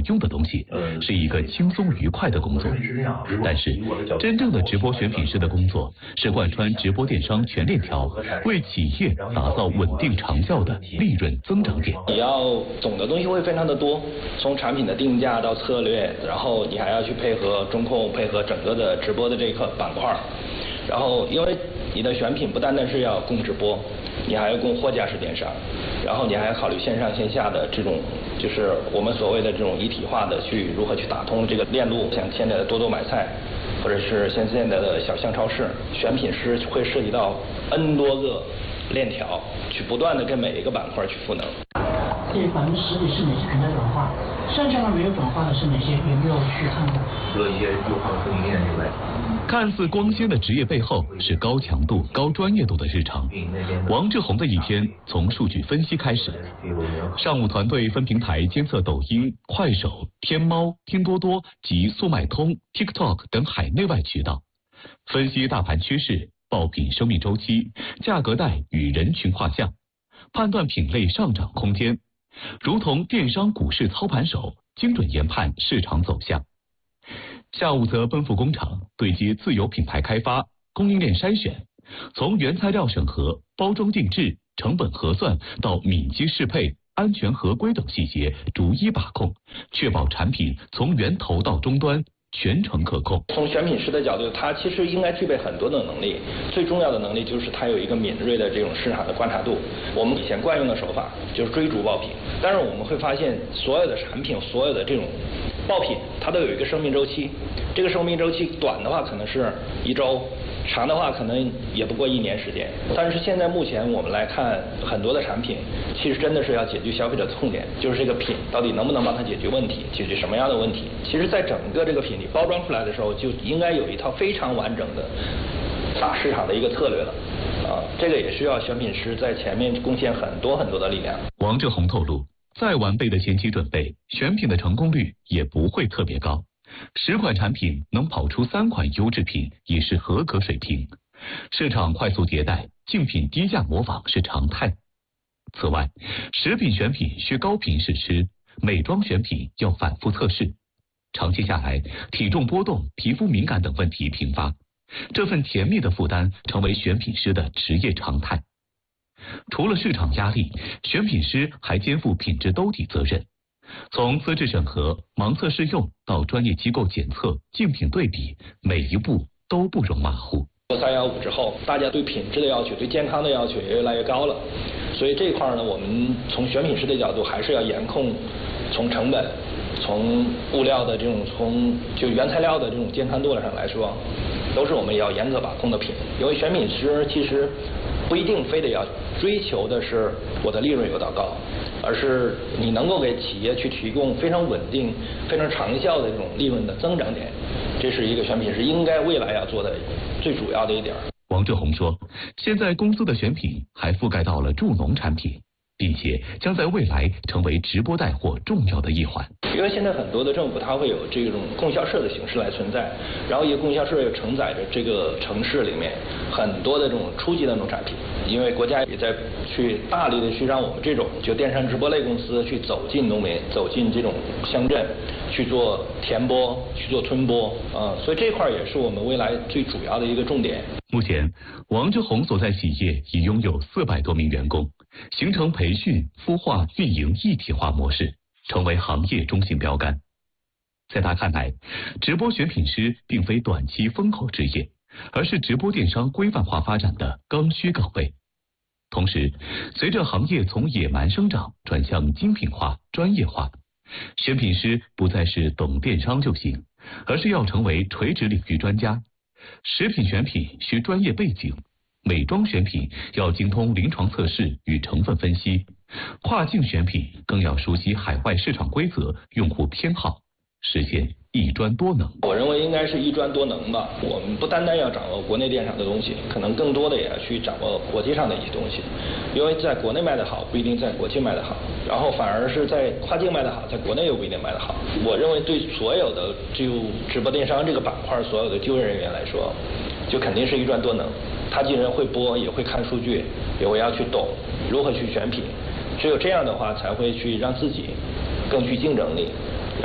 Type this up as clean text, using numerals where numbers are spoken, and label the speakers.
Speaker 1: 用的东西，是一个轻松愉快的工作。但是，真正的直播选品师的工作是贯穿直播电商全链条，为企业打造稳定长效的利润增长点。
Speaker 2: 你要懂的东西会非常的多，从产品的定价到策略，然后你还要去配合中控，配合整个的直播的这个板块，然后因为你的选品不单单是要供直播，你还要供货架式电商，然后你还要考虑线上线下的这种，就是我们所谓的这种一体化的去如何去打通这个链路，像现在的多多买菜，或者是像现在的小象超市，选品师会涉及到 N 多个链条，去不断的跟每一个板块去赋能。
Speaker 3: 这10%是哪些平台转化？剩下的没有转化的是哪些？有没有去看过？
Speaker 4: 做一些优化供应链之类。
Speaker 1: 看似光鲜的职业背后是高强度、高专业度的日常。王志宏的一天从数据分析开始，上午团队分平台监测抖音、快手、天猫、拼多多及速卖通、TikTok 等海内外渠道，分析大盘趋势、爆品生命周期、价格带与人群画像，判断品类上涨空间，如同电商股市操盘手，精准研判市场走向。下午则奔赴工厂，对接自有品牌开发、供应链筛选，从原材料审核、包装定制、成本核算到敏机适配、安全合规等细节逐一把控，确保产品从源头到终端全程可控。
Speaker 2: 从选品师的角度，他其实应该具备很多的能力，最重要的能力就是他有一个敏锐的这种市场的观察度。我们以前惯用的手法就是追逐爆品，但是我们会发现，所有的产品，所有的这种爆品，它都有一个生命周期。这个生命周期短的话可能是1周，长的话可能也不过1年时间。但是现在目前我们来看，很多的产品其实真的是要解决消费者的痛点，就是这个品到底能不能帮他解决问题，解决什么样的问题。其实在整个这个品里包装出来的时候，就应该有一套非常完整的打市场的一个策略了。这个也需要选品师在前面贡献很多很多的力量。
Speaker 1: 王志宏透露，再完备的前期准备，选品的成功率也不会特别高。10款产品能跑出3款优质品已是合格水平，市场快速迭代，竞品低价模仿是常态。此外，食品选品需高频试吃，美妆选品要反复测试，长期下来，体重波动、皮肤敏感等问题频发，这份甜蜜的负担成为选品师的职业常态。除了市场压力，选品师还肩负品质兜底责任。从资质审核、盲测试用到专业机构检测、竞品对比，每一步都不容马虎。
Speaker 2: 315之后，大家对品质的要求、对健康的要求也越来越高了，所以这一块呢，我们从选品师的角度还是要严控，从成本、从物料的这种、从就原材料的这种健康度上来说，都是我们要严格把控的品。因为选品师其实不一定非得要追求的是我的利润有多高，而是你能够给企业去提供非常稳定、非常长效的这种利润的增长点，这是一个选品师应该未来要做的最主要的一点。
Speaker 1: 王志宏说，现在公司的选品还覆盖到了助农产品，并且将在未来成为直播带货重要的一环。
Speaker 2: 因为现在很多的政府它会有这种供销社的形式来存在，然后一个供销社又承载着这个城市里面很多的这种初级的农产品，因为国家也在去大力的去让我们这种就电商直播类公司去走进农民，走进这种乡镇，去做田播，去做春播所以这块也是我们未来最主要的一个重点。
Speaker 1: 目前，王志宏所在企业已拥有400多名员工，形成培训、孵化、运营一体化模式，成为行业中性标杆。在他看来，直播选品师并非短期风口职业，而是直播电商规范化发展的刚需岗位。同时，随着行业从野蛮生长转向精品化、专业化，选品师不再是懂电商就行，而是要成为垂直领域专家。食品选品需专业背景，美妆选品要精通临床测试与成分分析，跨境选品更要熟悉海外市场规则、用户偏好，实现一专多能。
Speaker 2: 我认为应该是一专多能吧。我们不单单要掌握国内电商的东西，可能更多的也要去掌握国际上的一些东西。因为在国内卖得好，不一定在国际卖得好，然后反而是在跨境卖得好，在国内又不一定卖得好。我认为对所有的就直播电商这个板块所有的就业人员来说，就肯定是一专多能。他既然会播，也会看数据，也会要去懂如何去选品。只有这样的话，才会去让自己更具竞争力。